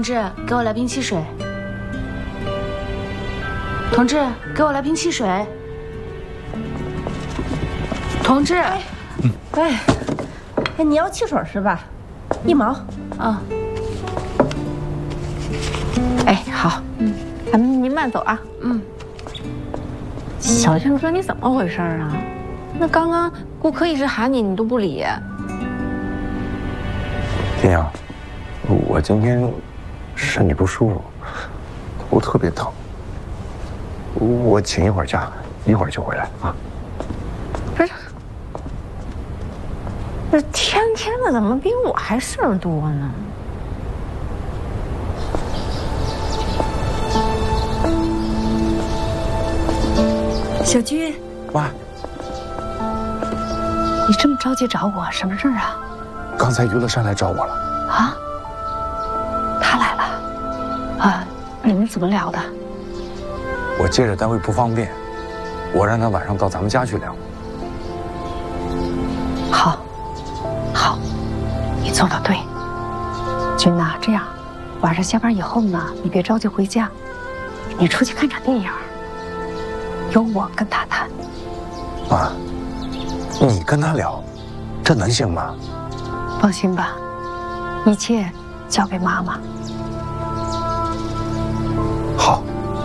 志，给我来瓶汽水。同志，给我来瓶汽水。同志， 哎，你要汽水是吧？1毛。 啊。 哎，好，您慢走啊。小静说你怎么回事啊？那刚刚顾客一直喊你，你都不理。 天阳，我今天身体不舒服，头特别疼，我请一会儿假，一会儿就回来啊。 不是，这天天的怎么比我还事儿多呢？ 小军， 妈， 你这么着急找我，什么事儿啊？ 刚才于乐山来找我了。 啊？他来了？啊，你们怎么聊的？ 我借着单位不方便，我让他晚上到咱们家去聊。 好，好，你做的对。君呐，这样，晚上下班以后呢，你别着急回家，你出去看场电影，由我跟他谈。 妈，你跟他聊，这能行吗？ 放心吧，一切交给妈妈。 好。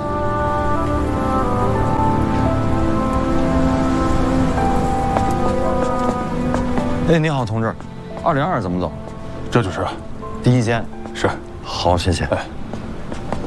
哎，你好，同志，202怎么走？ 这就是第1间。 是。 好，谢谢。 哎。